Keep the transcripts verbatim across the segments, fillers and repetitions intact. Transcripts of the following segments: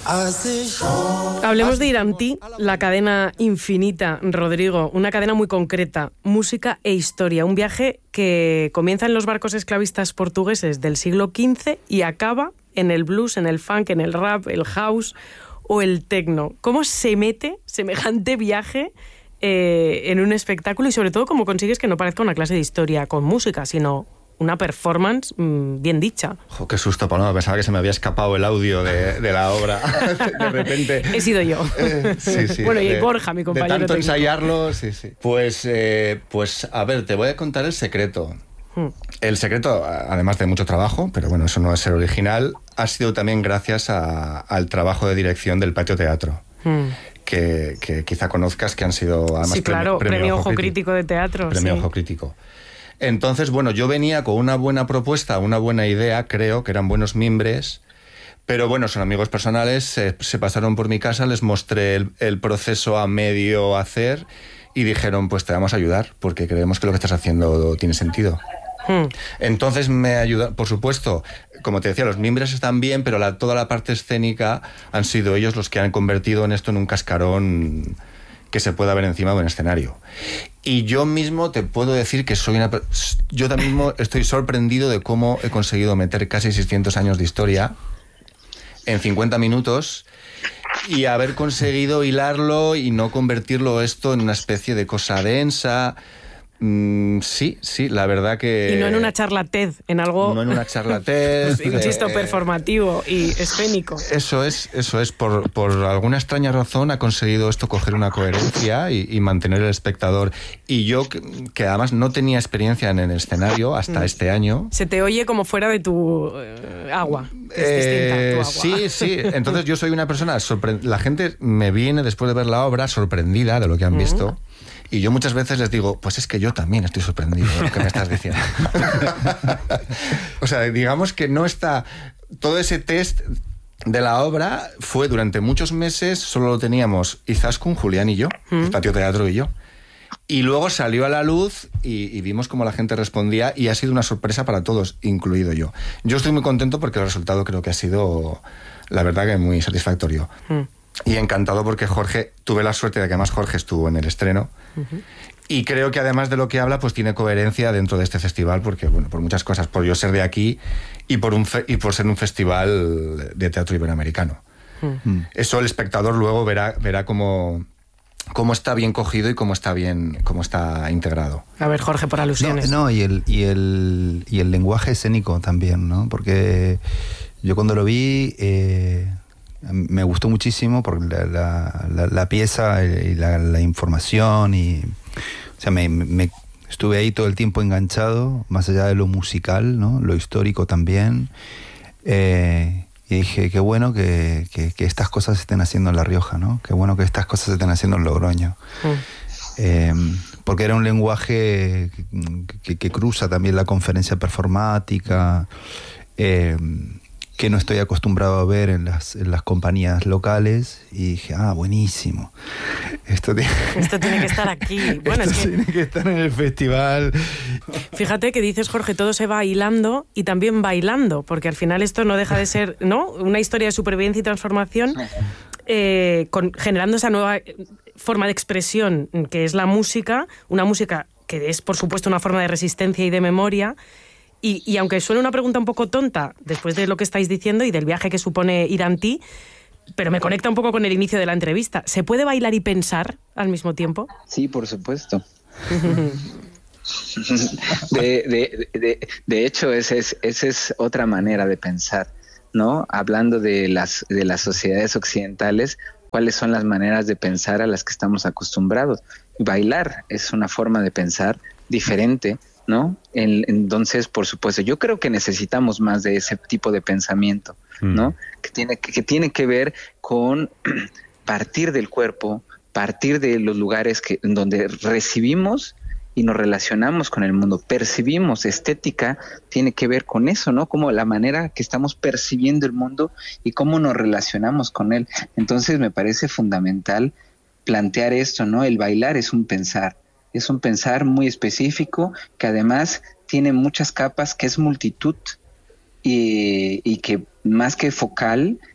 Hablemos de Irantí, la cadena infinita, Rodrigo, una cadena muy concreta, música e historia, un viaje que comienza en los barcos esclavistas portugueses del siglo quince y acaba en el blues, en el funk, en el rap, el house o el techno. ¿Cómo se mete semejante viaje eh, en un espectáculo y sobre todo cómo consigues que no parezca una clase de historia con música, sino una performance mmm, bien dicha? Jo, qué susto, Paloma. Pensaba que se me había escapado el audio de, de la obra. De repente. He sido yo. Eh, sí, sí. Bueno, y de, Borja, mi compañero. De tanto técnico. ensayarlo, sí, sí. Pues, eh, pues, a ver, te voy a contar el secreto. Hmm. El secreto, además de mucho trabajo, pero bueno, eso no es el original, ha sido también gracias a, al trabajo de dirección del Patio Teatro. Hmm. Que, que quizá conozcas, que han sido además sí, claro, premio, premio, premio Ojo Ojo Crítico, Crítico de Teatro. Premio sí. Ojo Crítico. Entonces, bueno, yo venía con una buena propuesta, una buena idea, creo que eran buenos mimbres, pero bueno, son amigos personales, se, se pasaron por mi casa, les mostré el, el proceso a medio hacer y dijeron, pues te vamos a ayudar, porque creemos que lo que estás haciendo tiene sentido. Hmm. Entonces me ayuda, por supuesto, como te decía, los mimbres están bien, pero la, toda la parte escénica han sido ellos los que han convertido en esto en un cascarón que se pueda ver encima de un escenario. Y yo mismo te puedo decir que soy una... Yo también mismo estoy sorprendido de cómo he conseguido meter casi seiscientos años de historia en cincuenta minutos y haber conseguido hilarlo y no convertirlo esto en una especie de cosa densa. Mm, sí, sí, la verdad que... Y no en una charla TED, en algo... No en una charla TED. Insisto, eh, performativo y escénico. Eso es, eso es. Por, por alguna extraña razón ha conseguido esto coger una coherencia y, y mantener el espectador. Y yo, que, que además no tenía experiencia en el escenario hasta mm. este año... Se te oye como fuera de tu eh, agua. Es eh, distinta tu agua. Sí, sí. Entonces yo soy una persona... Sorpre- la gente me viene después de ver la obra sorprendida de lo que han mm. visto. Y yo muchas veces les digo, pues es que yo también estoy sorprendido de lo que me estás diciendo. O sea, digamos que no está... Todo ese test de la obra fue durante muchos meses, solo lo teníamos Izaskun, Julián y yo, mm. el Patio Teatro y yo. Y luego salió a la luz y, y vimos cómo la gente respondía y ha sido una sorpresa para todos, incluido yo. Yo estoy muy contento porque el resultado creo que ha sido, la verdad, que muy satisfactorio. Mm. Y encantado porque Jorge, tuve la suerte de que además Jorge estuvo en el estreno uh-huh. y creo que además de lo que habla pues tiene coherencia dentro de este festival porque bueno, por muchas cosas, por yo ser de aquí y por, un fe- y por ser un festival de teatro iberoamericano. Uh-huh. Eso el espectador luego verá, verá cómo, cómo está bien cogido y cómo está bien, cómo está integrado. A ver, Jorge, por alusiones. No, no y, el, y, el, y el lenguaje escénico también, ¿no? Porque yo cuando lo vi... Eh, me gustó muchísimo porque la, la, la, la pieza y la, la información y o sea me, me estuve ahí todo el tiempo enganchado, más allá de lo musical, ¿no? Lo histórico también, eh, y dije qué bueno que, que, que estas cosas se estén haciendo en La Rioja, ¿no? Qué bueno que estas cosas se estén haciendo en Logroño. Mm. eh, porque era un lenguaje que, que, que cruza también la conferencia performática, eh, que no estoy acostumbrado a ver en las, en las compañías locales, y dije, ah, buenísimo. Esto tiene, Esto tiene que estar aquí. Bueno, esto es que... tiene que estar en el festival. Fíjate que dices, Jorge, todo se va hilando y también bailando, porque al final esto no deja de ser, ¿no?, una historia de supervivencia y transformación, eh, con, generando esa nueva forma de expresión que es la música, una música que es, por supuesto, una forma de resistencia y de memoria. Y, y aunque suene una pregunta un poco tonta después de lo que estáis diciendo y del viaje que supone Irantí, pero me conecta un poco con el inicio de la entrevista, ¿se puede bailar y pensar al mismo tiempo? Sí, por supuesto. de, de, de, de hecho, esa es, esa es otra manera de pensar, ¿no? Hablando de las, de las sociedades occidentales, ¿cuáles son las maneras de pensar a las que estamos acostumbrados? Bailar es una forma de pensar diferente, ¿no? En, entonces, por supuesto, yo creo que necesitamos más de ese tipo de pensamiento, ¿no? Mm. Que tiene que, que tiene que ver con partir del cuerpo, partir de los lugares que, en donde recibimos y nos relacionamos con el mundo, percibimos. Estética tiene que ver con eso, ¿no? Como la manera que estamos percibiendo el mundo y cómo nos relacionamos con él. Entonces, me parece fundamental plantear esto, ¿no? El bailar es un pensar. Es un pensar muy específico que además tiene muchas capas, que es multitud y, y que más que focal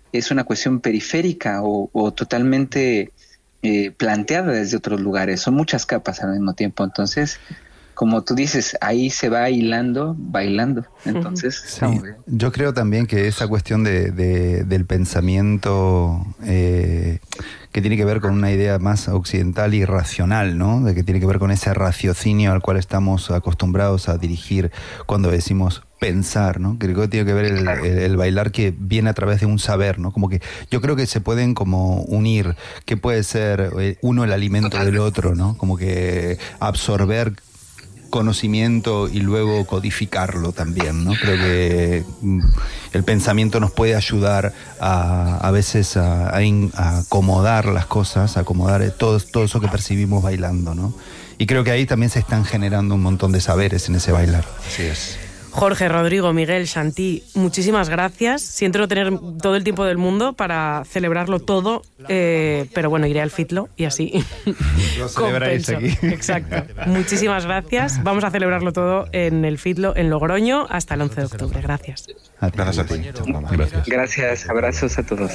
es una cuestión periférica o, o totalmente eh, planteada desde otros lugares. Son muchas capas al mismo tiempo. Entonces, como tú dices, ahí se va hilando, bailando. Entonces, sí. está muy bien. Yo creo también que esa cuestión de, de, del pensamiento eh, que tiene que ver con una idea más occidental y racional, ¿no? De que tiene que ver con ese raciocinio al cual estamos acostumbrados a dirigir cuando decimos pensar, ¿no? Creo que tiene que ver el, el, el bailar que viene a través de un saber, ¿no? Como que yo creo que se pueden como unir, que puede ser uno el alimento del otro, ¿no? Como que absorber conocimiento y luego codificarlo también, ¿no? Creo que el pensamiento nos puede ayudar a, a veces a, a, in, a acomodar las cosas, a acomodar todo, todo eso que percibimos bailando, ¿no? Y creo que ahí también se están generando un montón de saberes en ese bailar. Así es. Jorge, Rodrigo, Miguel, Shanti, muchísimas gracias. Siento no tener todo el tiempo del mundo para celebrarlo todo, eh, pero bueno, iré al Fitlo y así Lo celebráis aquí. Exacto. Muchísimas gracias. Vamos a celebrarlo todo en el Fitlo, en Logroño, hasta el once de octubre. Gracias. A ti. Gracias a ti. Gracias. Gracias, abrazos a todos.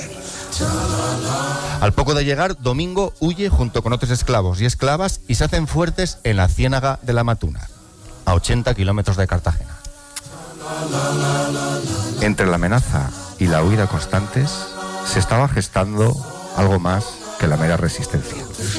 Al poco de llegar, Domingo huye junto con otros esclavos y esclavas y se hacen fuertes en la ciénaga de la Matuna, a ochenta kilómetros de Cartagena. Entre la amenaza y la huida constantes se estaba gestando algo más que la mera resistencia.